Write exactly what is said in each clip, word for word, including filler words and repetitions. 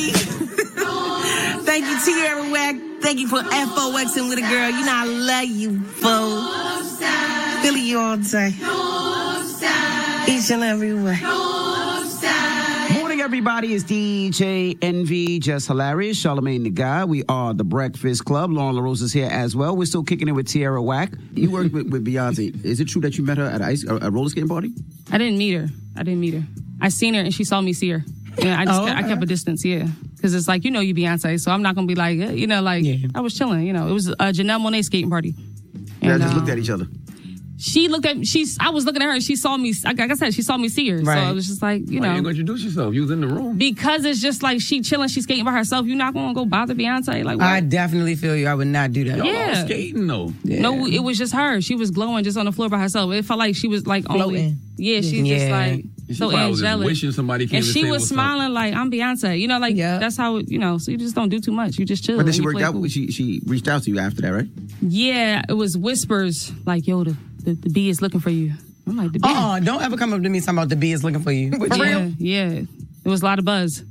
Thank you, Tierra Whack. Thank you for F O Xing with a girl. You know I love you, fool. Philly you all day. Each and every way. Morning, everybody. It's D J Envy, Just Hilarious, Charlamagne the Guy. We are the Breakfast Club. Lauren LaRose is here as well. We're still kicking it with Tierra Whack. You worked with, with Beyonce. Is it true that you met her at a, ice, a, a roller skating party? I didn't meet her. I didn't meet her. I seen her and she saw me see her. Yeah, I just Oh, kept, I kept a distance, yeah. Because it's like, you know you Beyonce, so I'm not going to be like, eh, you know, like, Yeah. I was chilling, you know. It was a Janelle Monáe skating party. You And, guys just uh, looked at each other. She looked at, she's, I was looking at her and she saw me, like I said, she saw me see her. Right. So it was just like, you Why you know. ain't gonna introduce yourself? You was in the room. Because it's just like she chilling, she's skating by herself. You're not going to go bother Beyonce. Like, what? I definitely feel you. I would not do that. Y'all Yeah. all skating though. No, it was just her. She was glowing just on the floor by herself. It felt like she was like only, Floating. yeah, she's Yeah. just like She so probably was just angelic. wishing somebody came And to she say was what's up. smiling like, I'm Beyonce. You know, like, Yeah. that's how, it, you know, so you just don't do too much. You just chill. But then and she you worked play out. cool. She she reached out to you after that, right? Yeah, it was whispers like, yo, the, the, the bee is looking for you. I'm like, the bee? Uh-uh, don't ever come up to me talking about the bee is looking for you. For yeah, real? yeah. It was a lot of buzz.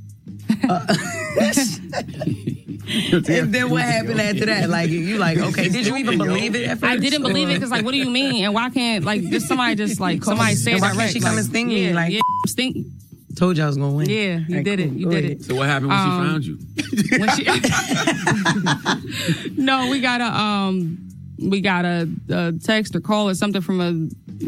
And then what happened after that? Like, you like, okay, did you even believe it at first? I didn't believe it because, like, what do you mean? And why can't, like, just somebody just, like, somebody say And why that can't right? she come like, and sting me? yeah, Like- yeah, stink. Told you I was going to win. Yeah, you Like, did it. cool. You Go did ahead. it. So what happened when Um, she found you? When she, no, we got a um, we got a, a text or call or something from a,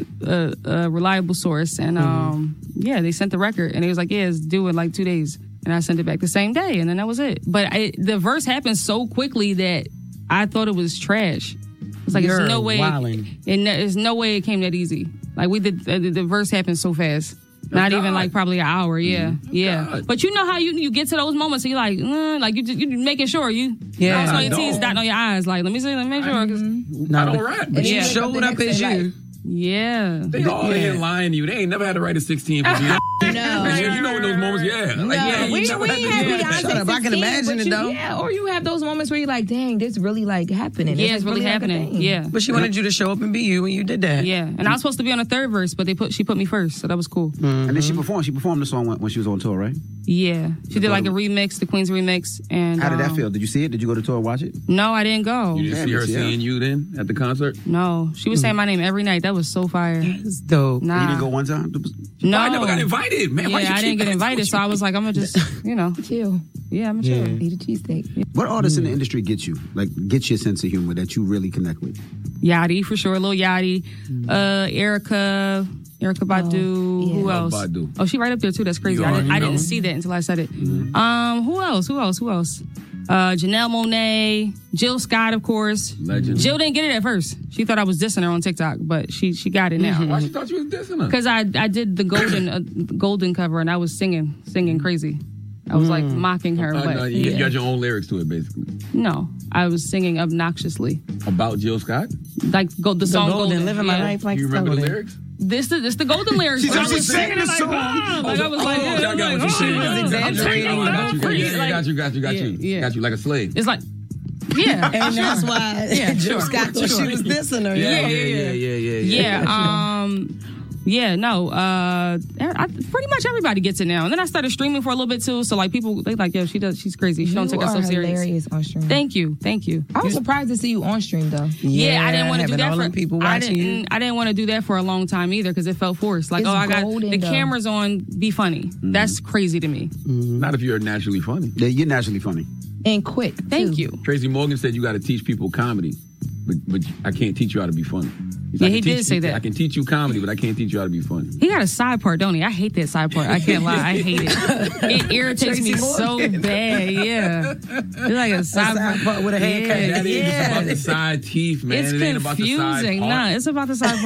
a, a reliable source, and um, yeah, they sent the record, and it was like, yeah, it's due in like two days, and I sent it back the same day, and then that was it. But I, the verse happened so quickly that I thought it was trash. It's like You're there's no way, wildin'. and there's no way it came that easy. Like we did, the, the verse happened so fast. Not God. even like probably an hour, yeah, yeah. God. But you know how you you get to those moments, and you're like, mm, like you just, you making sure you Yeah. crossing all I your T's, don't. dotting on your eyes. Like, let me see, let me make sure. 'cause- I don't rap. But you Yeah. showed up as you. yeah, They all in here lying to you. They ain't never had to write a sixteen for you. No. You know in those moments, yeah. Like, yeah, you we, never we had ain't to had do that. Beyonce Shut up, I can sixteen, imagine but it, you- though. Yeah, or you have those moments where you're like, dang, this really like happening. yeah, This it's is really like a happening. thing. Yeah, But she wanted you to show up and be you, and you did that. yeah. And I was supposed to be on the third verse, but they put she put me first, so that was cool. And then she performed. She performed the song when, when she was on tour, right? Yeah, she did like a remix, the Queen's remix, and How did that um, feel? Did you see it? Did you go to tour and watch it? No, I didn't go. You didn't Damn see her it, yeah. seeing you then at the concert? No, she was saying my name every night. That was so fire. It's dope. Nah, You didn't go one time? no, I never got invited, man. Why Yeah, you I keep didn't get that? invited, so I was like, I'm gonna just, you know, Chill. yeah, I'm gonna chill. Eat a cheesesteak. What artists in the industry get you? Like, get your sense of humor that you really connect with? Yachty for sure, Lil Yachty, uh, Erica, Erica Badu. yeah. Who Love else? Badu. Oh, she right up there too. That's crazy. You I, didn't, I already didn't know. see that until I said it. Um, who else? Who else? Who else? Uh, Janelle Monáe, Jill Scott, of course. Legend. Jill didn't get it at first. She thought I was dissing her on TikTok, but she she got it now. Why she thought you was dissing her? Because I I did the golden uh, golden cover and I was singing singing crazy. I was like mocking her, Uh, but no, you yeah. got your own lyrics to it, basically. no, I was singing obnoxiously, About Jill Scott? like go, the The song golden, Golden. living my yeah. life like You remember the stolen. lyrics? This is this the golden lyrics. She's So I actually was singing singing the like, song. ah, like I was like, oh, yeah, okay, I I'm got like, what you're saying. oh, I got you. exaggerating I'm the taking vocals. over. Yeah, It's yeah, like- got you, got you, got Yeah, you. yeah. Got you like a slave. It's like, yeah, And that's why Yeah, Jill sure. Scott thought she was dissing her. Yeah, Yeah. yeah, yeah, yeah, yeah, yeah. yeah. Um, yeah, no. Uh, I, pretty much everybody gets it now. And then I started streaming for a little bit too. So like people, they like, yo, she does, she's crazy. She don't You take us so are serious. hilarious on stream. Thank you, thank you. I was surprised to see you on stream though. Yeah, I didn't want to do having that all for them people I watching didn't. you. I didn't want to do that for a long time either because it felt forced. Like, It's oh, I got golden, the though. cameras on. Be funny. That's crazy to me. Not if you're naturally funny. Yeah, you're naturally funny. And quick. Thank too. you. Tracy Morgan said you got to teach people comedy, but but I can't teach you how to be funny. He's Yeah, like, I he can did teach say you- that. I can teach you comedy, but I can't teach you how to be funny. He got a side part, don't he? I hate that side part. I can't lie. I hate it. It irritates me so bad. Yeah, it's like a side, side part with a haircut. Yeah, That ain't yeah. about the side teeth, man. It's it ain't about the side confusing. part. Nah, it's about the side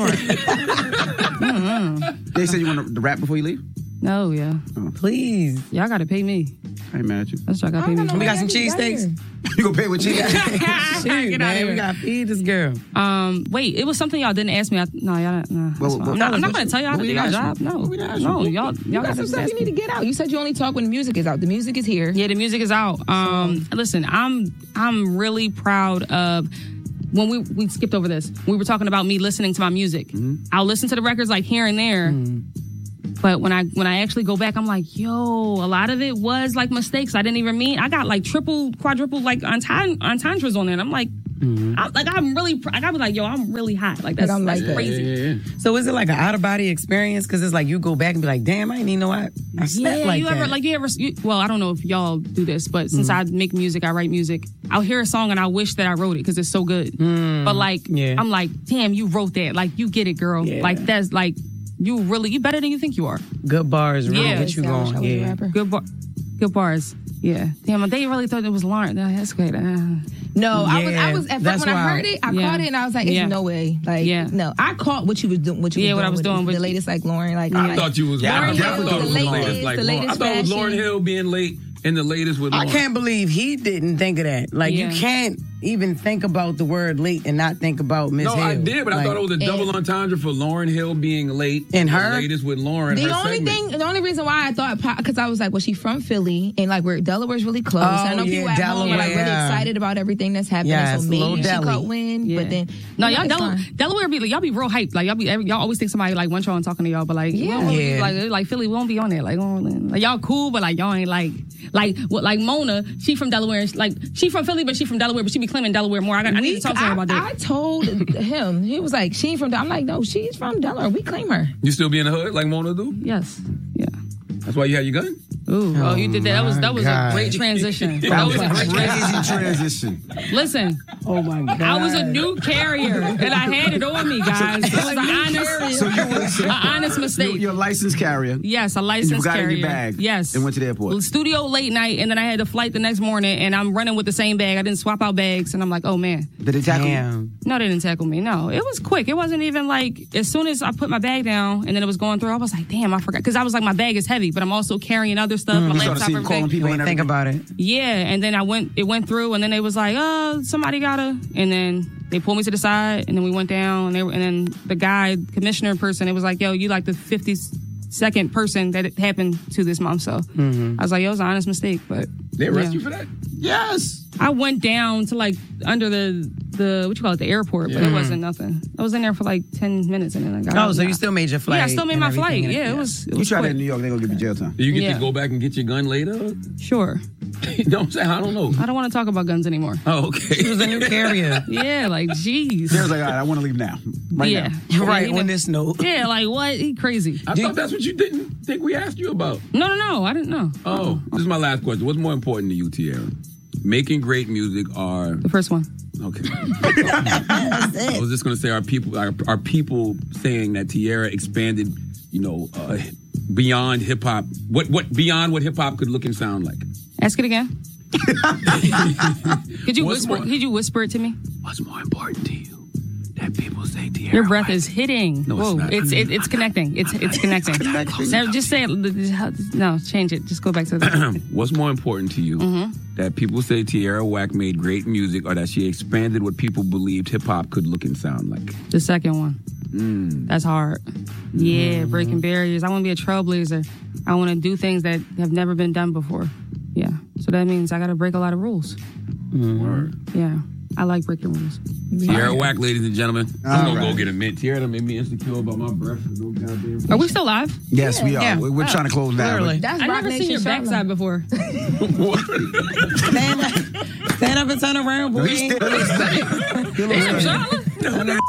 part. They said you want to rap before you leave? No, yeah. Please. Y'all got to pay me. I ain't mad at you. That's what y'all got to pay me. We got some Got here. cheesesteaks. You gonna pay with cheese? Shoot, Get outta man. here. We got to feed this girl. Um, wait, it was something y'all didn't ask me. I, no, y'all. Nah, that's Well, fine. well, I'm not, I'm not what going you- to tell y'all how what to do we your asked job. you? No, What we asked no, you? y'all, y'all You got got to some stuff ask you me. need to get out. You said you only talk when the music is out. The music is here. Yeah, the music is out. Um, listen, I'm I'm really proud of. When we we skipped over this, we were talking about me listening to my music. I'll listen to the records like here and there, But when I when I actually go back, I'm like, yo, a lot of it was like mistakes. I didn't even mean. I got like triple, quadruple, like entend- entendres on there. And I'm like, mm-hmm. I, like I'm really, I gotta be like, yo, I'm really hot. Like that's, Like, I'm that's like that. crazy. Yeah, yeah, yeah. So is it like an out of body experience? Because it's like you go back and be like, damn, I didn't even know I, I slept Yeah, like you that. ever like you ever? You, well, I don't know if y'all do this, but since Mm-hmm. I make music, I write music. I'll hear a song and I wish that I wrote it because it's so good. Mm, But like, yeah. I'm like, damn, you wrote that. Like, you get it, girl. Yeah. Like that's like, you really, you better than you think you are. Good bars really Yeah. get you I wish I going. was a Yeah. rapper. Good bar, good bars. Yeah. Damn, they really thought it was Lauren. No, that's great. Uh, No, I was. I Yeah, was. At that's first, when I why- heard it, I Yeah. caught it, and I was like, "It's Yeah. no way." Like, Yeah. no, I caught what you was doing. What you Yeah, was what I doing was with doing it. with- the latest, like Lauren. Like, I like, thought you was. Yeah, I I thought definitely it thought was it the was latest. Lauren. Like The Lauren. I latest thought it was Lauren fashion. Hill being late and the latest with I Lauren. can't believe he didn't think of that. Like, Yeah. you can't even think about the word late and not think about Miss No, Hill. I did, but I Like, thought it was a double and- entendre for Lauren Hill being late And her? the latest with Lauren. The her only segment. thing, the only reason why I thought, because I was like, well, she's from Philly, and like we're Delaware's really close. Oh, I know yeah, people at home are like really Delaware. excited about everything that's happening. Yes, so maybe Lil she Deli. could win, Yeah. but then no, yeah, y'all it's Delaware, fine. Delaware be like, y'all be real hyped. Like y'all be every, y'all always think somebody like wants y'all and talking to y'all, but like we don't really- Yeah. like like Philly, we won't be on there. Like, we don't- like y'all cool, but like y'all ain't like like what like Mona. She from Delaware. and she- Like she from Philly, but she from Delaware. But she be claiming Delaware more. I, got, I need to talk to her I, about that. I told him, he was like, she ain't from. Del-" I'm like, no, she's from Delaware. We claim her. You still be in the hood like Mona do? yes, yeah. That's why you had your gun? Ooh, oh, you did that. That was that was God. a great transition. That was a great transition. Crazy transition. Listen, Oh, my God. I was a new carrier, and I had it on me, guys. It was an honest, So you was an honest mistake. you're a licensed carrier. Yes, a And licensed you got carrier. in your bag. Yes. And went to the airport. Studio late night, and then I had a flight the next morning, and I'm running with the same bag. I didn't swap out bags, and I'm like, oh man. Did they tackle you? Damn. No, they didn't tackle me. No, it was quick. It wasn't even like, as soon as I put my bag down and then it was going through, I was like, damn, I forgot. Because I was like, my bag is heavy, but I'm also carrying other stuff. My You started laptop, seeing everything. calling people Wait, and think everything. about it. Yeah, and then I went, it went through, and then they was like, oh, somebody gotta, and then they pulled me to the side, and then we went down, and, they, and then the guy, commissioner person, it was like, yo, you like the fifty-second person that it happened to this month, so I was like, yo, it was an honest mistake, but They arrest yeah. you for that? Yes. I went down to like under the the what you call it, the airport, but it wasn't nothing. I was in there for like ten minutes, and then I got Oh, out. so you still made your flight? Yeah, I still made and my everything. flight. Yeah, it was. It You was try that quick. in New York, they're going to give you jail time. Do you get Yeah. to go back and get your gun later? Sure. No, I'm saying, I don't know. I don't want to talk about guns anymore. Oh, okay. She was a new carrier. Yeah, like jeez. They was like, all right, I want to leave now. Right yeah. now. Yeah, Right, he on did- this note. Yeah, like what? He crazy. I thought that's what you didn't think we asked you about. No, no, no. I didn't know. Oh, this is my last question. What's more important to you, Tierra? Making great music or The first one. okay? I was just gonna say, are people are, are people saying that Tierra expanded, you know, uh, beyond hip hop? What what beyond what hip hop could look and sound like? Ask it again. Could you What's whisper? more- Could you whisper it to me? What's more important to you? That people say Tierra. Your breath Whack. is hitting. No, it's Whoa, not. it's it, it's connecting. It's it's connecting. No, just say it. No, change it. Just go back to the. What's more important to you? Mm-hmm. That people say Tierra Whack made great music, or that she expanded what people believed hip hop could look and sound like? The second one. Mm. That's hard. Yeah, breaking barriers. I want to be a trailblazer. I want to do things that have never been done before. Yeah. So that means I got to break a lot of rules. Word. Yeah. I like breaking rules. Tierra Whack, ladies and gentlemen. I'm All gonna right. go get a mint. Tierra done made me insecure about my breath. No goddamn. Are we still live? Yes, we are. Yeah. We're, we're trying to close down. Clearly. That's I've Rock never seen Nation your Charlotte. backside before. Stand up, stand up and turn around, boy. He's still- Damn, Charlotte.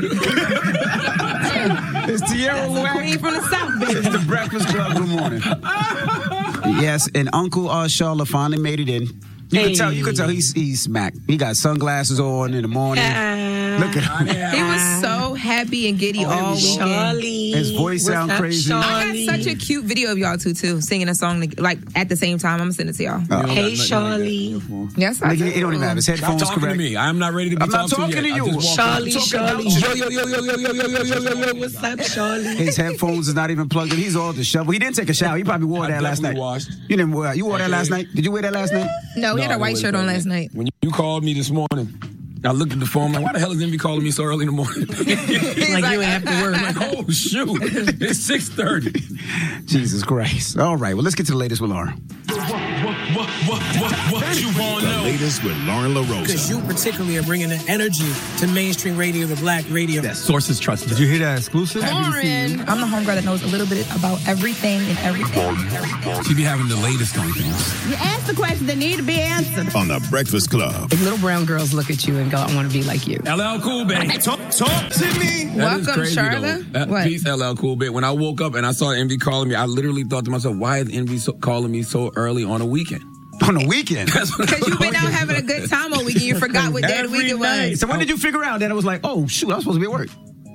It's Tierra Whack. Queen from the South, baby. It's the Breakfast Club. Good morning. Yes, and Uncle uh, Charlotte finally made it in. You could tell. You could tell he's he's smacked. He got sunglasses on in the morning. Look at him. He was so happy and giddy all weekend. Charlie. His voice What's sound up, crazy. I got such a cute video of y'all two too, singing a song like at the same time. I'm gonna send it to y'all. Oh. Hey, Charlie. Yes, I Like, it don't even matter. His Stop headphones talking correct. to me. I'm not ready to be I'm not talked talking yet. to I you. just walked Charlie, in. Charlie. Yo, yo, yo, yo, yo, yo, yo, yo, yo, yo, yo. What's up, Charlie? His headphones is not even plugged in. He's all disheveled. He didn't take a shower. He probably wore I that last night. definitely washed. You didn't wear. You wore that last night. Did you wear that last night? No, he had No, a white I shirt on wasn't. last night. When you called me this morning, I looked at the phone. Like, why the hell is Envy calling me so early in the morning? Like you ain't have to worry. I'm like, oh shoot, it's six thirty. Jesus Christ. All right. Well, let's get to the latest with Laura. what, what, what, what you want to know? The latest with Lauren LaRosa. Because you particularly are bringing the energy to mainstream radio, the black radio. That sources trusted. Did you hear that exclusive? Lauren, I'm the homegirl that knows a little bit about everything and everything. She be having the latest on things. You ask the questions that need to be answered. On the Breakfast Club. If little brown girls look at you and go, I want to be like you. L L Cool Bay. Talk, talk to me. That is Welcome, crazy, Charlotte. though. Uh, What? Peace, L L Cool Bay. When I woke up and I saw Envy calling me, I literally thought to myself, why is Envy so, calling me so early on a weekend? On the weekend. Because you've been out having a good time all weekend. You forgot what day of the week it was. So when did you figure out that it was like, oh, shoot, I was supposed to be at work?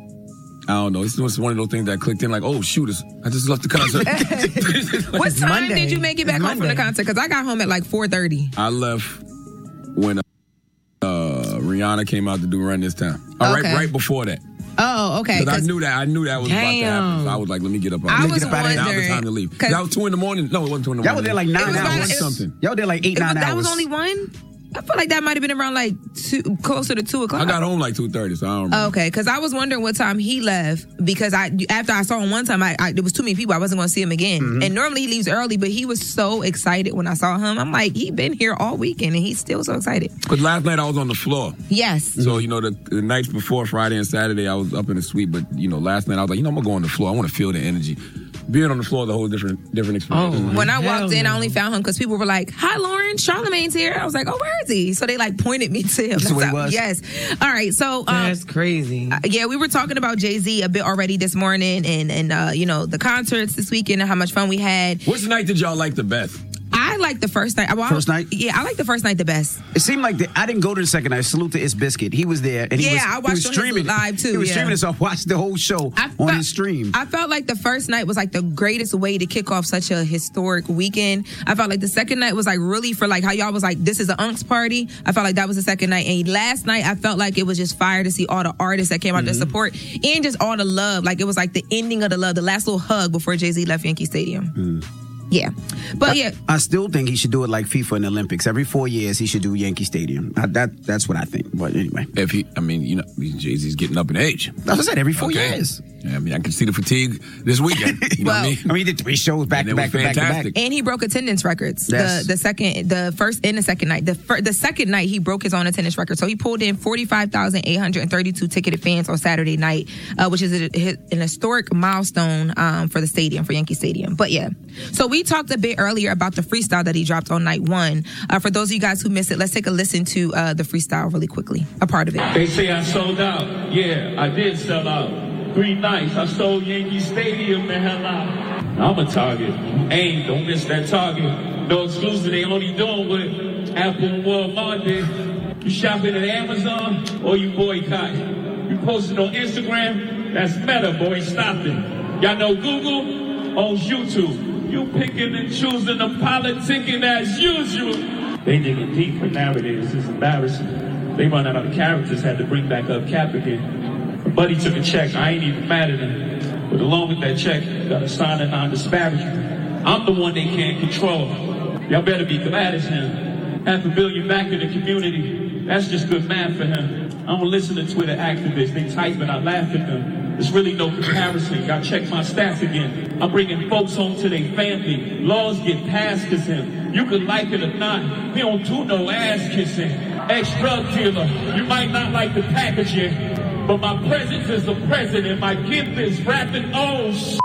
I don't know. It's just one of those things that clicked in like, oh, shoot, I just left the concert. What time Monday. did you make it back It's home from the Monday. concert? Because I got home at like four thirty. I left when uh, uh, Rihanna came out to do Run This Town. Uh, Okay. right, right before that. Oh, okay. Because I 'cause knew that I knew that was about to happen. So Damn. I was like, let me get up. I let me was get up out of here. Now was the wondering, time to leave. 'cause- That was two in the morning. No, it wasn't two in the Y'all morning. were there like It nine was about- hours. it was- something. Y'all there like eight, It was- nine that hours. was only one? I feel like that might have been around like two, closer to two o'clock. I got home like two thirty, so I don't remember. Okay, because I was wondering what time he left because I after I saw him one time, I, I there was too many people. I wasn't going to see him again. Mm-hmm. And normally he leaves early, but he was so excited when I saw him. I'm like, he been here all weekend and he's still so excited. Because last night I was on the floor. Yes. So, you know, the, the nights before, Friday and Saturday, I was up in the suite. But, you know, last night I was like, you know, I'm going to go on the floor. I want to feel the energy. Being on the floor is a whole different different experience. Oh. When I Hell walked in, no. I only found him because people were like, "Hi, Lauren, Charlamagne's here." I was like, "Oh, where is he?" So they like pointed me to him. That's where he how- was? Yes. All right. So um, That's crazy. Uh, yeah, we were talking about Jay-Z a bit already this morning and, and uh, you know, the concerts this weekend and how much fun we had. Which night did y'all like the best? I like the first night. Well, I- First night? Yeah, I like the first night the best. It seemed like the, I didn't go to the second night. Salute to It's Biscuit. He was there. And he Yeah, was, I he watched was on his streaming live, too, He was yeah. streaming it, so I watched the whole show I on felt- his stream. I felt like the first night was like the greatest way to kick off such a historic weekend. I felt like the second night was like really for like how y'all was like, this is an Unks party. I felt like that was the second night. And last night, I felt like it was just fire to see all the artists that came out Mm-hmm. to support and just all the love. Like it was like the ending of the love, the last little hug before Jay-Z left Yankee Stadium. Mm. Yeah. But yeah. I still think he should do it like FIFA in the Olympics. Every four years, he should do Yankee Stadium. I, that That's what I think. But anyway. If he, I mean, you know, Jay-Z's getting up in age. That's what I said, every four Okay. years. Yeah, I mean, I can see the fatigue this weekend. You know Well- what I mean? I mean, he did three shows back And to it back was to back to back. fantastic. And he broke attendance records. Yes. The the second, the first and the second night. The fir- the second night he broke his own attendance record. So he pulled in forty-five thousand eight hundred thirty-two ticketed fans on Saturday night, uh, which is a, an historic milestone um, for the stadium, for Yankee Stadium. But yeah, so we talked a bit earlier about the freestyle that he dropped on night one. Uh, for those of you guys who missed it, let's take a listen to uh, the freestyle really quickly. A part of it. They say I sold out. Yeah, I did sell out. Three nights, I sold Yankee Stadium the hell out. I'm a target. Aim, don't miss that target. No exclusive, they only doing what Apple and Walmart did. You shopping at Amazon or you boycott? You posted on Instagram? That's Meta, boy, stop it. Y'all know Google owns YouTube. You picking and choosing the politicking as usual. They digging deep for narratives, it's embarrassing. They run out of characters, had to bring back up Cap again. Buddy took a check, I ain't even mad at him. But along with that check, gotta sign a non-disparagement. I'm the one they can't control. Y'all better be glad it's him. Half a billion back in the community, that's just good math for him. I don't listen to Twitter activists, they type and I laugh at them. There's really no comparison, gotta check my stats again. I'm bringing folks home to their family. Laws get passed cause him. You could like it or not, he don't do no ass kissing. Ex-drug dealer, you might not like the packaging. But my presence is the president. My gift is rapping. Oh, sh-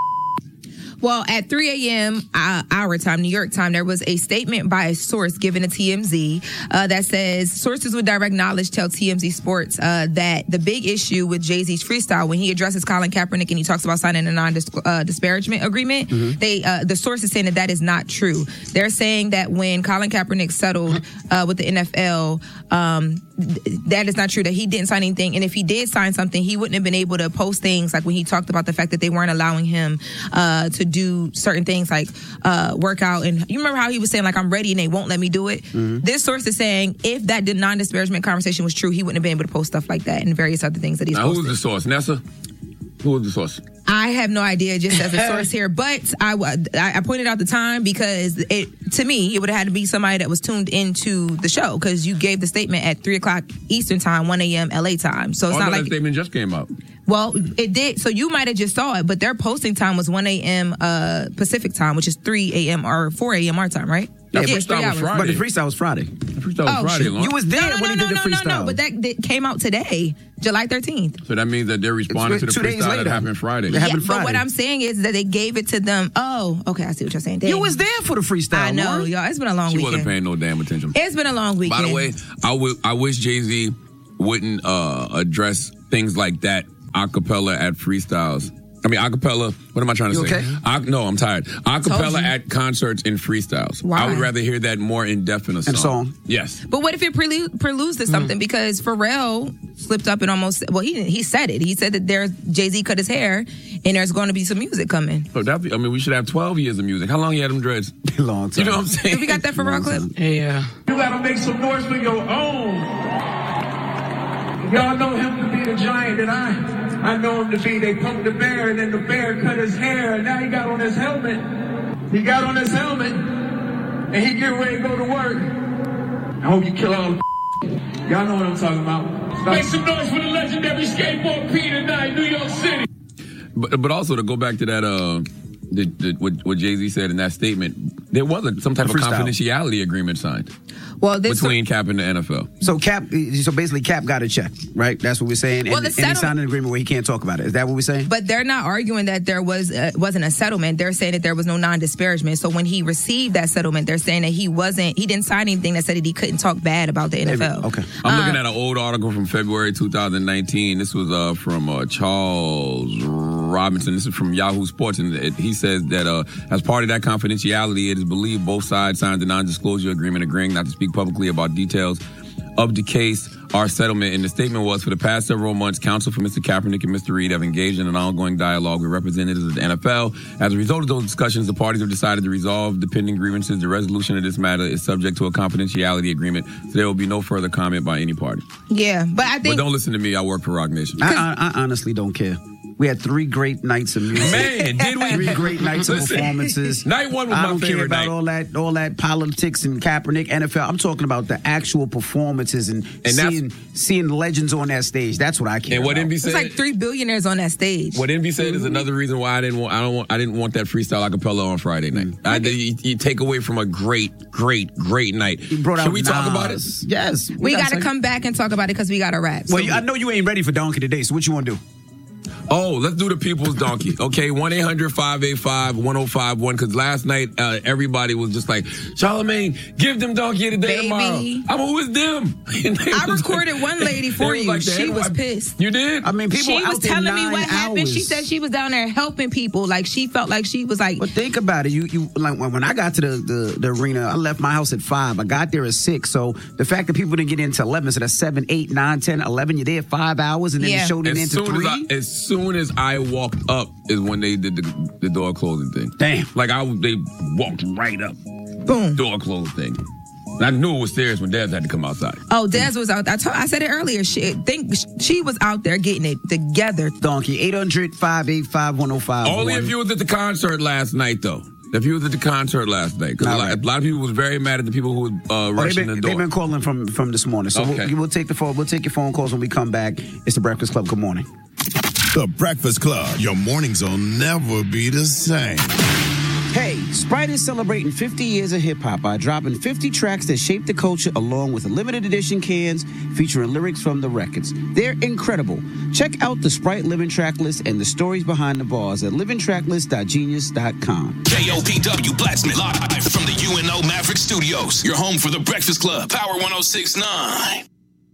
Well, at three a.m. Uh, our time, New York time, there was a statement by a source given to T M Z uh, that says sources with direct knowledge tell T M Z Sports uh, that the big issue with Jay-Z's freestyle when he addresses Colin Kaepernick and he talks about signing a non-disparagement agreement, mm-hmm. they uh, the source is saying that that is not true. They're saying that when Colin Kaepernick settled uh, with the N F L, um, that is not true, that he didn't sign anything. And if he did sign something, he wouldn't have been able to post things like when he talked about the fact that they weren't allowing him uh, to do certain things like uh, work out. And you remember how he was saying, like, I'm ready and they won't let me do it? Mm-hmm. This source is saying if that non-disparagement conversation was true, he wouldn't have been able to post stuff like that and various other things that he's now, posted. who's the source? Nessa? Who is the source? I have no idea, just as a source here, but I, I pointed out the time because it, to me, it would have had to be somebody that was tuned into the show because you gave the statement at three o'clock Eastern time, one a.m. L A time. So it's oh, not no, like that statement just came out. Well, it did. So you might have just saw it, but their posting time was one a.m. Uh, Pacific time, which is three a.m. or four a.m. our time, right? That Yeah, freestyle three was hours. Friday. But the freestyle was Friday. The freestyle was Oh, Friday. shit. Lauren. You was there No, no, when no, he no, did no, the no, freestyle. no. But that, that came out today, July thirteenth. So that means that they're responding It's to the two days freestyle that later. happened Friday. It happened But Friday. what I'm saying is that they gave it to them. Oh, okay. I see what you're saying. You Dang. was there for the freestyle. I know, Lauren. y'all. It's been a long She weekend. wasn't paying no damn attention. It's been a long weekend. By the way, I wi- I wish Jay-Z wouldn't uh, address things like that a cappella at freestyles. I mean, a cappella, what am I trying to You say? okay? A, no, I'm tired. A cappella you. at concerts in freestyles. Why? I would rather hear that more in depth in a song. In a song. Yes. But what if it prelude, preludes to something? Because Pharrell slipped up and almost, well, he didn't, he said it. He said that there's Jay-Z cut his hair and there's going to be some music coming. So that, I mean, we should have twelve years of music. How long you had them dreads? Long time. You know what I'm saying? Have we got that Pharrell clip? Yeah. You gotta make some noise for your own. Y'all know him to be the giant that I I know him to be. They punked the bear and then the bear cut his hair and now he got on his helmet. He got on his helmet and he get ready to go to work. I hope you kill all the y'all know what I'm talking about. Make some noise for the legendary skateboard P tonight, New York City. But but also to go back to that, uh, the, the, what, what Jay-Z said in that statement, there was a, some type A of freestyle. confidentiality agreement signed Well, this between Cap and the N F L. So Cap, so basically Cap got a check, right? That's what we're saying. Well, and, the and he settle- signed an agreement where he can't talk about it. Is that what we're saying? But they're not arguing that there was uh, wasn't a settlement. They're saying that there was no non-disparagement. So when he received that settlement, they're saying that he wasn't, he didn't sign anything that said that he couldn't talk bad about the N F L. Okay. I'm Uh, looking at an old article from February two thousand nineteen. This was uh, from uh, Charles Robinson. This is from Yahoo Sports, and it, he says that uh, as part of that confidentiality, it is believed both sides signed a non-disclosure agreement agreeing not to speak publicly about details of the case or settlement. And the statement was, for the past several months, counsel for Mister Kaepernick and Mister Reed have engaged in an ongoing dialogue with representatives of the N F L. As a result of those discussions, the parties have decided to resolve the pending grievances. The resolution of this matter is subject to a confidentiality agreement, so there will be no further comment by any party. Yeah, but I But think don't listen to me. I work for Rock Nation. I, I, I honestly don't care. We had three great nights of music. Man, did we? Three great nights of Listen, performances. night one was I my don't care favorite about night. all that, all that politics and Kaepernick, N F L. I'm talking about the actual performances and, And that's- seeing seeing legends on that stage. That's what I care And what about. Envy it's said, like three billionaires on that stage. what Envy said is another reason why I didn't want. I don't want. I didn't want that freestyle acapella on Friday night. I, you, you take away from a great, great, great night. He brought Should out we talk about it? Nas. Yes. We got to some- come back and talk about it because we got to rap. So Well, you, I know you ain't ready for Donkey today, so what you want to do? Oh, let's do the people's donkey. Okay, one eight hundred five eight five one oh five one. Because last night, uh, everybody was just like, Charlamagne, give them donkey of the day Baby. tomorrow. I'm who is them? And they I was recorded like- one lady they for was you. like the She head- was I- pissed. You did? I mean, people She out was there telling me nine what happened. She hours. said she was down there helping people. Like she felt like she was like, But think about it. You you like when, when I got to the, the the arena, I left my house at five. I got there at six. So the fact that people didn't get in until eleven, so that's seven, eight, nine, ten, eleven. You're there five hours, and then Yeah. the show didn't As end to soon as, three. I, as soon as I walked up is when they did the, the door closing thing. Damn. Like I, they walked right up. boom. Door closed thing. And I knew it was serious when Dez had to come outside. Oh, Des was out. I told, I said it earlier. She think she was out there getting it together. Donkey eight hundred five eight five one oh five. Only if you was at the concert last night, though. If you was at the concert last night. Because a, All lot- right. a lot of people was very mad at the people who was uh, Oh, they've rushing been, the they've door. been calling from from this morning. So Okay. we'll, we'll take the phone. We'll take your phone calls when we come back. It's the Breakfast Club. Good morning. The Breakfast Club. Your mornings will never be the same. Hey, Sprite is celebrating fifty years of hip-hop by dropping fifty tracks that shaped the culture along with limited edition cans featuring lyrics from the records. They're incredible. Check out the Sprite Living Track List and the stories behind the bars at living track list dot genius dot com. J O P W Blacksmith live from the U N O Maverick Studios. Your home for the Breakfast Club. Power one oh six point nine.